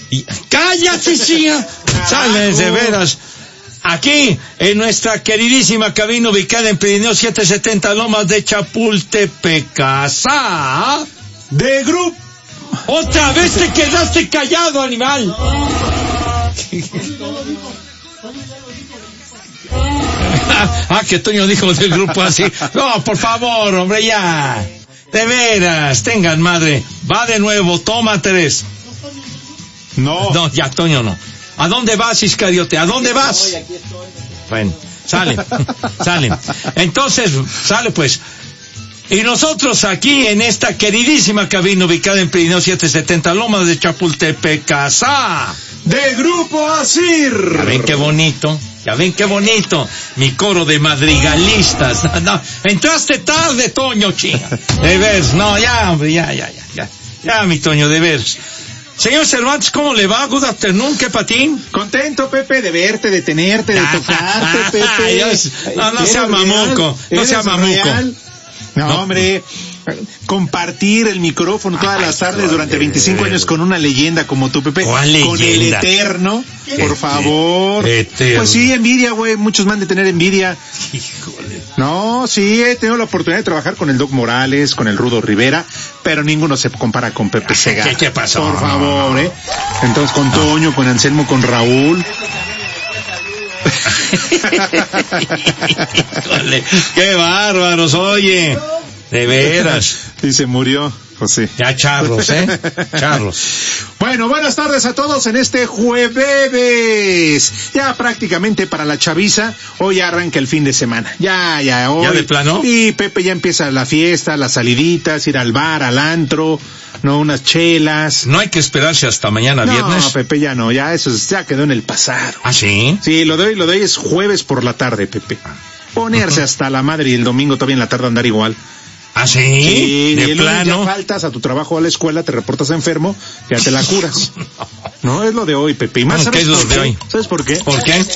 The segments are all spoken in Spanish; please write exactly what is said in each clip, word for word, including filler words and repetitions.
Y, ¡cállate, chica! Sales de veras. Aquí, en nuestra queridísima cabina ubicada en Pirineos setecientos setenta Lomas de Chapultepec, casa de grupo. Otra vez te quedaste callado, animal. Ah, que Toño dijo del grupo así. No, por favor, hombre, ya. De veras, tengan madre. Va de nuevo, toma tres. No. No, ya, Toño, no. ¿A dónde vas, Iscariote? ¿A dónde vas? Bueno, sale, sale. Entonces, sale pues. Y nosotros aquí en esta queridísima cabina ubicada en Pirineos setecientos setenta Lomas de Chapultepec, casa de Grupo Asir. Ya ven qué bonito, ya ven qué bonito. Mi coro de madrigalistas. No, no, entraste tarde, Toño, chinga. De veras, no, ya, hombre, ya, ya, ya, ya. Ya, mi Toño, de veras. Señor Cervantes, ¿cómo le va? Good afternoon, ¿qué patín? Contento, Pepe, de verte, de tenerte, de tocarte, Pepe. Dios, no, no sea mamuco, no sea mamuco. No, no, hombre, compartir el micrófono todas Ay, las tardes durante veinticinco años con una leyenda como tú, Pepe. ¿Cuál leyenda? Con el Eterno, por Eterno. favor. Eterno. Pues sí, envidia, güey, muchos me han de tener envidia. Híjole. No, sí, he tenido la oportunidad de trabajar con el Doc Morales, con el Rudo Rivera, pero ninguno se compara con Pepe Segarra. ¿Qué, qué pasó? Por favor, ¿eh? Entonces con Toño, con Anselmo, con Raúl. Híjole, qué bárbaros, oye, de veras. Y se murió, José. Ya charros, ¿eh? Charros. Bueno, buenas tardes a todos en este jueves. Ya prácticamente para la chaviza, hoy arranca el fin de semana. Ya, ya, hoy. ¿Ya de plano? Y Pepe ya empieza la fiesta, las saliditas, ir al bar, al antro, no, unas chelas. No hay que esperarse hasta mañana no, viernes. No, Pepe, ya no, ya eso ya quedó en el pasado. ¿Ah, sí? Sí, lo de hoy, lo de hoy es jueves por la tarde, Pepe. Ponerse uh-huh. hasta la madre y el domingo todavía en la tarde andar igual. ¿Ah, sí? Sí, de y el plano. lunes ya faltas a tu trabajo o a la escuela, te reportas enfermo, ya te la curas. No, es lo de hoy, Pepe. Y más, ¿sabes ¿Qué es lo por de qué? hoy? ¿Sabes por qué? ¿Por qué?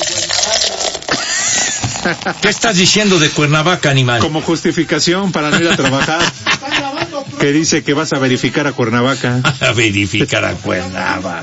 ¿Qué estás diciendo de Cuernavaca, animal? Como justificación para no ir a trabajar. Que dice que vas a verificar a Cuernavaca. A verificar a Cuernavaca.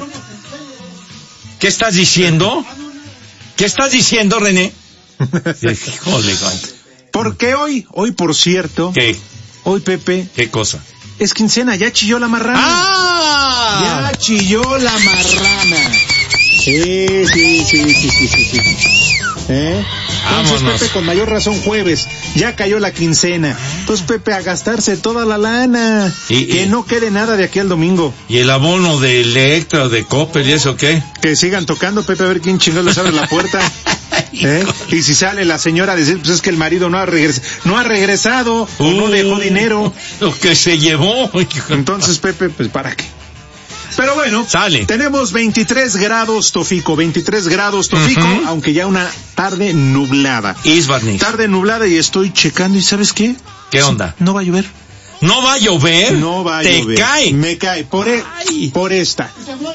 ¿Qué estás diciendo? ¿Qué estás diciendo, René? Híjole, porque hoy, hoy por cierto. ¿Qué? Hoy, Pepe. ¿Qué cosa? Es quincena, ya chilló la marrana. ¡Ah! Ya chilló la marrana. Sí, sí, sí, sí, sí, sí, sí. ¿Eh? Entonces, Vámonos. Pepe, con mayor razón, jueves, ya cayó la quincena. Entonces, Pepe, a gastarse toda la lana. Y, que y, no quede nada de aquí al domingo. ¿Y el abono de Electra o de Coppel y eso qué? Que sigan tocando, Pepe, a ver quién chingón les abre la puerta. ¿Eh? Y si sale la señora a decir, pues es que el marido no ha regresado, no ha regresado, uh, o no dejó dinero. Lo que se llevó. Entonces, Pepe, pues ¿para qué? Pero bueno, sale. Tenemos veintitrés grados, Tofico, veintitrés grados, Tofico, uh-huh. aunque ya una tarde nublada. Isbarnis. Tarde nublada y estoy checando, ¿y sabes qué? ¿Qué onda? No va a llover. ¿No va a llover? No va a ¿Te llover. ¿Te cae? Me cae, por, e- por esta.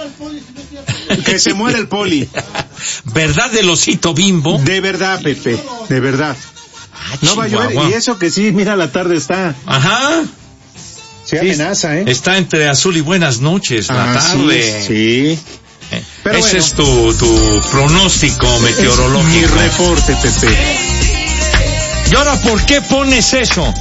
Que se muera el poli. ¿Verdad del osito Bimbo? De verdad, Pepe, de verdad. Ah, no va a llover, y eso que sí, mira, la tarde está. Ajá. Sí, amenaza, ¿eh? Está entre azul y buenas noches, ah, la tarde. Sí, sí. Eh, Pero ese bueno, es tu, tu pronóstico meteorológico. Mi reporte, Pepe. ¿Y ahora por qué pones eso?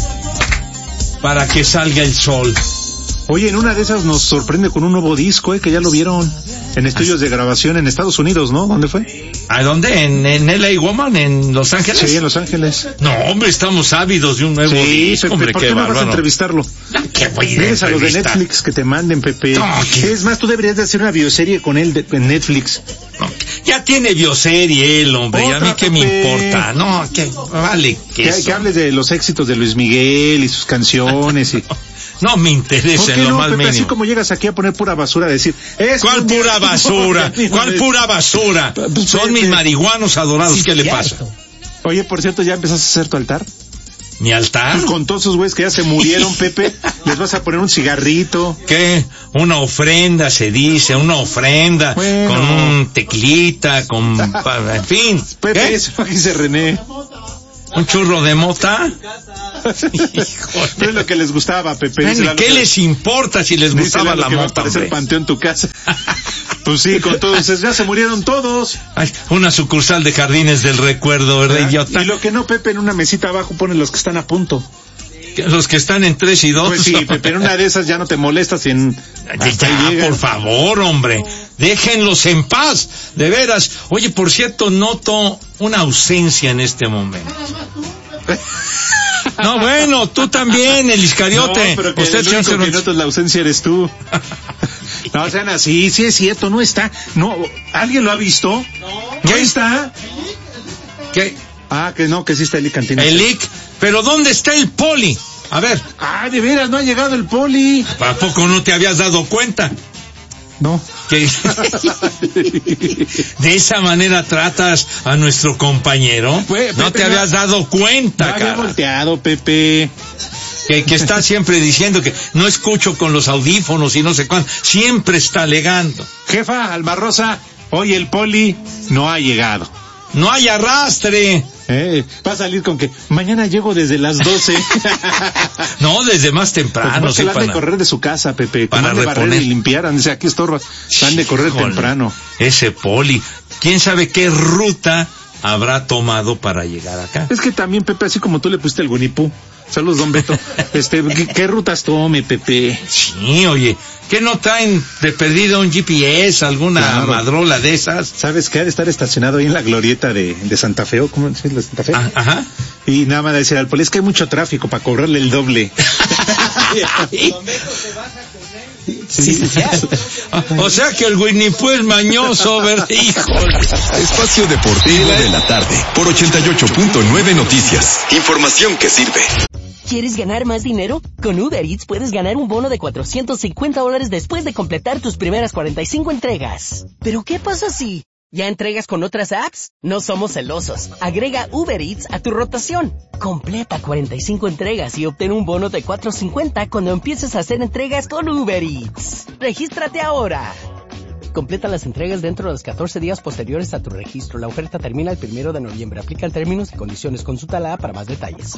Para que salga el sol. Oye, en una de esas nos sorprende con un nuevo disco, ¿eh? Que ya lo vieron en estudios de grabación en Estados Unidos, ¿no? ¿Dónde fue? ¿A dónde? ¿En, en L A Woman? ¿En Los Ángeles? Sí, en Los Ángeles. No, hombre, estamos ávidos de un nuevo sí, disco, Pepe, hombre, ¿por qué qué no bárbaro. vas a entrevistarlo? ¿Qué voy a ir a Diles a los de entrevistar? Netflix que te manden, Pepe. No, ¿qué? Es más, tú deberías de hacer una bioserie con él de, en Netflix. No, ya tiene bioserie él, hombre, y a mí qué me Pepe. importa. No, que vale que Que, eso. que hables de los éxitos de Luis Miguel y sus canciones y... No me interesa en lo no, más Pepe, mínimo. así como llegas aquí a poner pura basura, a decir... Es ¿Cuál pura basura? ¿Cuál pura basura? Pues, Son mis marihuanos adorados, ¿qué le pasa? Oye, por cierto, ¿ya empezaste a hacer tu altar? ¿Mi altar? Pues con todos esos güeyes que ya se murieron, Pepe, les vas a poner un cigarrito. ¿Qué? Una ofrenda, se dice, una ofrenda, bueno. con un teclita, con... en fin. Pepe, ¿Qué? eso dice René. ¿Un churro de mota? Pero es lo que les gustaba, Pepe. Dice, ¿qué les importa si les gustaba la que mota, va a hombre? el panteón en tu casa. Pues sí, con todos, ya se murieron todos. Ay, una sucursal de Jardines del Recuerdo, ¿verdad, idiota? Y lo que no, Pepe, en una mesita abajo ponen los que están a punto. Los que están en tres y dos. Pues sí, Pepe, en una de esas ya no te molestas en... Ya, por favor, hombre, déjenlos en paz, de veras. Oye, por cierto, noto una ausencia en este momento. No, bueno, tú también, el Iscariote. No, pero que Usted, el único señor, que notas la ausencia eres tú. No, sean así, sí es cierto, no está. No, ¿alguien lo ha visto? No. ¿Ya está? ¿Qué? Ah, que no, que sí está el I C Cantina. El I C, pero ¿dónde está el poli? A ver. Ah, de veras, no ha llegado el poli. ¿A poco no te habías dado cuenta? No. Que de esa manera tratas a nuestro compañero. Fue, Pepe, no te habías no, dado cuenta, no cara. había volteado, Pepe. Que, que está siempre diciendo que no escucho con los audífonos y no sé cuándo. Siempre está alegando. Jefa, Alma Rosa, hoy el poli no ha llegado. No hay arrastre. Eh, va a salir con que mañana llego desde las doce. No, desde más temprano. Pues sí, van de correr de su casa, Pepe. Para de reponer. Barrer y limpiar, dice, aquí estorba. Van de correr Híjole, temprano. Ese poli. ¿Quién sabe qué ruta habrá tomado para llegar acá? Es que también, Pepe, así como tú le pusiste el Winnie-Pooh. Saludos, don Beto. Este, ¿qué, ¿qué rutas tome, Pepe? Sí, oye, ¿qué no traen de perdido un G P S, alguna claro. madrola de esas? ¿Sabes qué? Ha de estar estacionado ahí en la glorieta de, de Santa Fe, ¿cómo es la Santa Fe? Ah, ajá. Y nada más de decir al poli, es que hay mucho tráfico para cobrarle el doble. Sí, sí, sí. O sea que el Winnie Pooh es mañoso, ¿verdad? Híjole. Espacio Deportivo de la Tarde, por ochenta y ocho punto nueve Noticias. Información que sirve. ¿Quieres ganar más dinero? Con Uber Eats puedes ganar un bono de cuatrocientos cincuenta dólares después de completar tus primeras cuarenta y cinco entregas. ¿Pero qué pasa si ya entregas con otras apps? No somos celosos. Agrega Uber Eats a tu rotación. Completa cuarenta y cinco entregas y obtén un bono de cuatrocientos cincuenta cuando empieces a hacer entregas con Uber Eats. ¡Regístrate ahora! Completa las entregas dentro de los catorce días posteriores a tu registro. La oferta termina el primero de noviembre. Aplican términos y condiciones. Consulta la app para más detalles.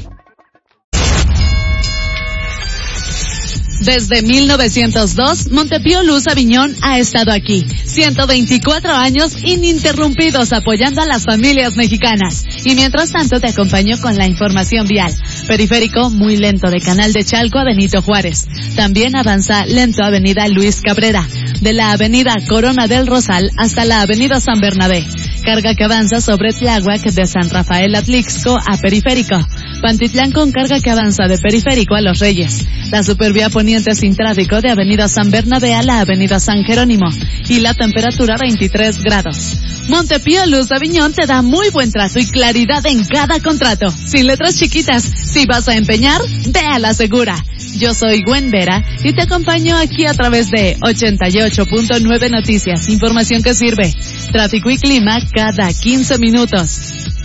Desde mil novecientos dos, Montepío Luz Aviñón ha estado aquí. ciento veinticuatro años ininterrumpidos apoyando a las familias mexicanas. Y mientras tanto te acompaño con la información vial. Periférico muy lento de Canal de Chalco a Benito Juárez. También avanza lento Avenida Luis Cabrera. De la Avenida Corona del Rosal hasta la Avenida San Bernabé. Carga que avanza sobre Tláhuac de San Rafael Atlixco a Periférico. Pantitlán con carga que avanza de Periférico a Los Reyes. La supervía poniente sin tráfico de Avenida San Bernabé a la Avenida San Jerónimo. Y la temperatura veintitrés grados. Montepío Luz Aviñón te da muy buen trato y claridad en cada contrato. Sin letras chiquitas. Si vas a empeñar, ve a la segura. Yo soy Gwen Vera y te acompaño aquí a través de ochenta y ocho punto nueve Noticias. Información que sirve. Tráfico y clima cada quince minutos.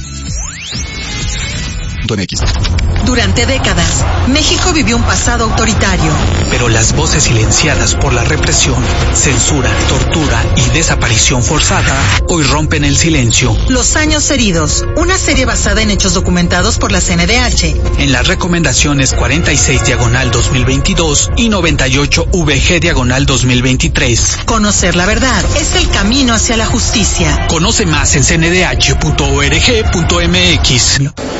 Durante décadas, México vivió un pasado autoritario. Pero las voces silenciadas por la represión, censura, tortura y desaparición forzada hoy rompen el silencio. Los años heridos, una serie basada en hechos documentados por la C N D H. En las recomendaciones cuarenta y seis diagonal dos mil veintidós y noventa y ocho V G diagonal dos mil veintitrés. Conocer la verdad es el camino hacia la justicia. Conoce más en c n d h punto org punto m x.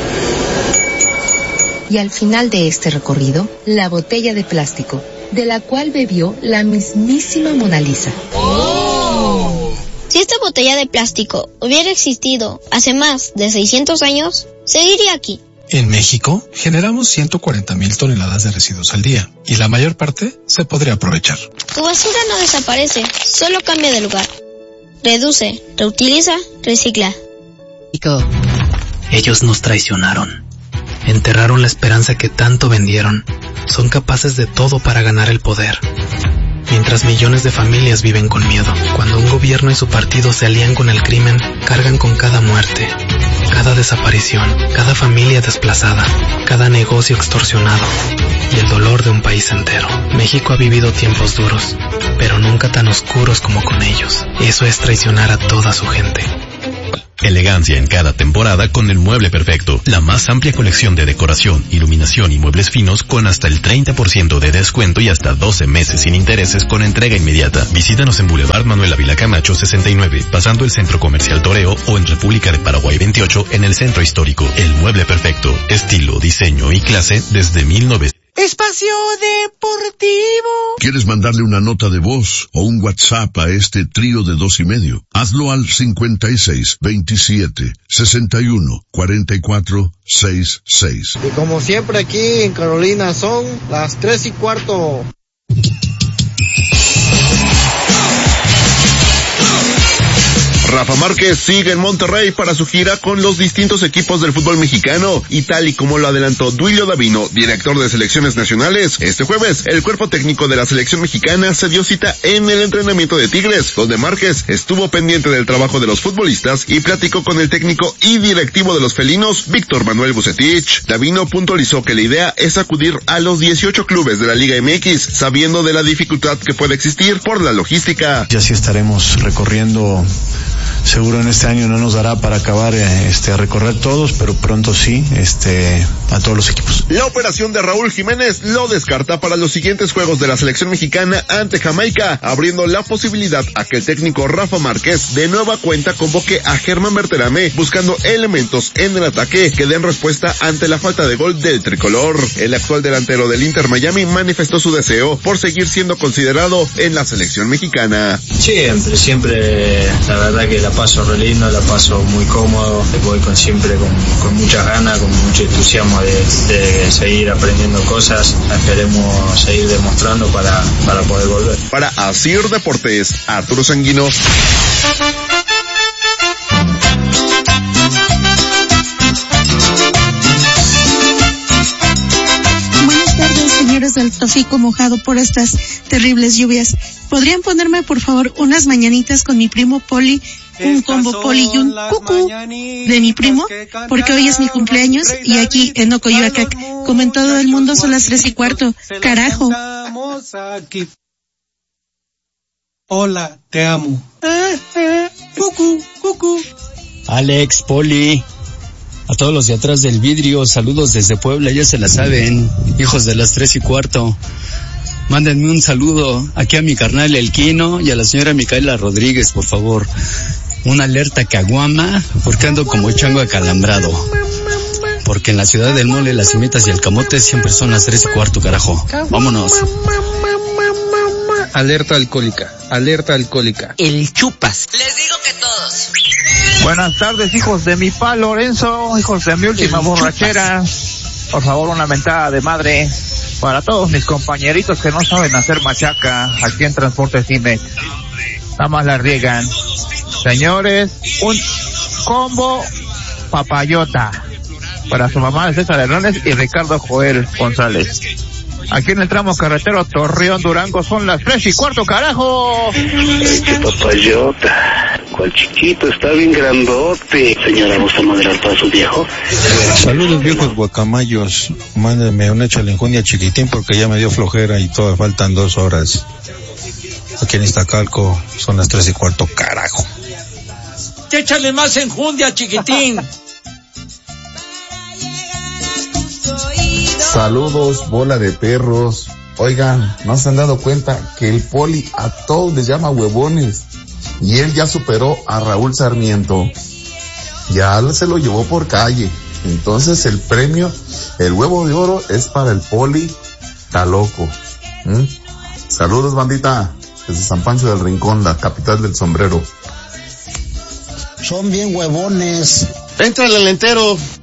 Y al final de este recorrido, la botella de plástico, de la cual bebió la mismísima Mona Lisa. ¡Oh! Si esta botella de plástico hubiera existido hace más de seiscientos años, seguiría aquí. En México, generamos ciento cuarenta mil toneladas de residuos al día, y la mayor parte se podría aprovechar. Tu basura no desaparece, solo cambia de lugar. Reduce, reutiliza, recicla. Ellos nos traicionaron. Enterraron la esperanza que tanto vendieron. Son capaces de todo para ganar el poder. Mientras millones de familias viven con miedo. Cuando un gobierno y su partido se alían con el crimen, cargan con cada muerte, cada desaparición, cada familia desplazada, cada negocio extorsionado y el dolor de un país entero. México ha vivido tiempos duros, pero nunca tan oscuros como con ellos. Eso es traicionar a toda su gente. Elegancia en cada temporada con el Mueble Perfecto. La más amplia colección de decoración, iluminación y muebles finos con hasta el treinta por ciento de descuento y hasta doce meses sin intereses con entrega inmediata. Visítanos en Boulevard Manuel Ávila Camacho sesenta y nueve, pasando el Centro Comercial Toreo, o en República de Paraguay veintiocho en el Centro Histórico. El Mueble Perfecto. Estilo, diseño y clase desde mil novecientos. Espacio Deportivo. ¿Quieres mandarle una nota de voz o un WhatsApp a este trío de dos y medio? Hazlo al cincuenta y seis, veintisiete, sesenta y uno, cuarenta y cuatro, sesenta y seis. Y como siempre aquí en Carolina son las tres y cuarto. Rafa Márquez sigue en Monterrey para su gira con los distintos equipos del fútbol mexicano y tal y como lo adelantó Duilio Davino, director de selecciones nacionales, este jueves el cuerpo técnico de la selección mexicana se dio cita en el entrenamiento de Tigres, donde Márquez estuvo pendiente del trabajo de los futbolistas y platicó con el técnico y directivo de los felinos, Víctor Manuel Vucetich. Davino puntualizó que la idea es acudir a los dieciocho clubes de la Liga M X, sabiendo de la dificultad que puede existir por la logística. Ya sí estaremos recorriendo. Seguro en este año no nos dará para acabar este a recorrer todos, pero pronto sí, este a todos los equipos. La operación de Raúl Jiménez lo descarta para los siguientes juegos de la selección mexicana ante Jamaica, abriendo la posibilidad a que el técnico Rafa Márquez de nueva cuenta convoque a Germán Berterame, buscando elementos en el ataque que den respuesta ante la falta de gol del tricolor. El actual delantero del Inter Miami manifestó su deseo por seguir siendo considerado en la selección mexicana. Siempre, siempre, la verdad que la paso re lindo, la paso muy cómodo, voy con siempre con, con muchas ganas, con mucho entusiasmo de, de seguir aprendiendo cosas. Esperemos seguir demostrando para, para poder volver. Para Asir Deportes, Arturo Sanguino. Buenas tardes, señores del tráfico mojado por estas terribles lluvias. ¿Podrían ponerme, por favor, unas mañanitas con mi primo Poli? Un combo Poli y un cucú de mi primo, porque hoy es mi cumpleaños y aquí en Ocoyoacac, como en todo el mundo, son las tres y cuarto. Carajo. Hola, te amo. Cucú, cucú. Alex, Poli, a todos los de atrás del vidrio, saludos desde Puebla, ya se la saben, hijos de las tres y cuarto. Mándenme un saludo aquí a mi carnal El Quino y a la señora Micaela Rodríguez, por favor. Una alerta caguama, porque ando como chango acalambrado. Porque en la ciudad del mole, las cimitas y el camote siempre son las tres y cuarto, carajo. Vámonos. Alerta alcohólica, alerta alcohólica. El chupas. Les digo que todos. Buenas tardes, hijos de mi pa Lorenzo, hijos de mi última el borrachera. Chupas. Por favor, una mentada de madre para todos mis compañeritos que no saben hacer machaca aquí en Transporte Cine. Nada más la riegan. Señores, un combo papayota para su mamá César Hernández y Ricardo Joel González. Aquí en el tramo carretero Torreón Durango son las tres y cuarto, carajo. Este papayota, cual chiquito, está bien grandote. Señora, ¿gusta moderar para su viejo? Saludos, viejos guacamayos. Mándeme una chalenjunia chiquitín porque ya me dio flojera y todavía faltan dos horas. Aquí en Iztacalco son las tres y cuarto, carajo. Échale más enjundia, chiquitín. Saludos, bola de perros. Oigan, ¿no se han dado cuenta que el Poli a todos les llama huevones? Y él ya superó a Raúl Sarmiento. Ya se lo llevó por calle. Entonces el premio, el huevo de oro, es para el Poli. Está loco. ¿Mm? Saludos, bandita. Desde San Pancho del Rincón, la capital del sombrero. Son bien huevones. Entrale al entero.